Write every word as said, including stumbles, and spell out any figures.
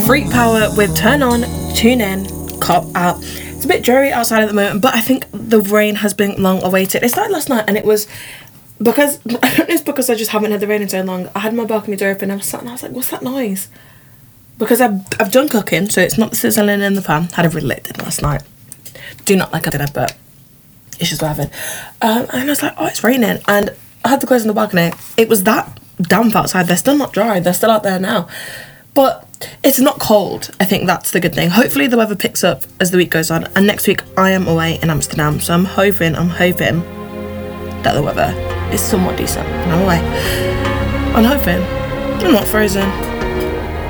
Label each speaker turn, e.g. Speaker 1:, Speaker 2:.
Speaker 1: Freak Power with Turn On, Tune In, Cop Out. It's a bit dreary outside at the moment, but I think the rain has been long awaited. It started last night and it was because, I don't know, it's because I just haven't had the rain in so long. I had my balcony door open and I was sat and I was like, what's that noise? Because I've, I've done cooking, so it's not the sizzling in the pan. Had a really late dinner last night. Do not like I did, but it's just what happened. Um, and I was like, oh, it's raining. And I had the clothes on the balcony. It was that damp outside. They're still not dry. They're still out there now. But it's not cold. I think that's the good thing. Hopefully the weather picks up as the week goes on. And next week I am away in Amsterdam. So I'm hoping, I'm hoping that the weather is somewhat decent. And I'm away. I'm hoping. I'm not frozen.